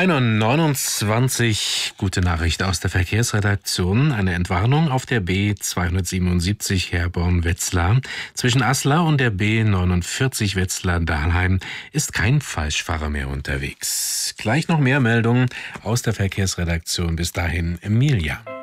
1:29 Uhr, gute Nachricht aus der Verkehrsredaktion. Eine Entwarnung auf der B277 Herborn-Wetzlar. Zwischen Aslar und der B49 Wetzlar-Dahlheim ist kein Falschfahrer mehr unterwegs. Gleich noch mehr Meldungen aus der Verkehrsredaktion. Bis dahin, Emilia.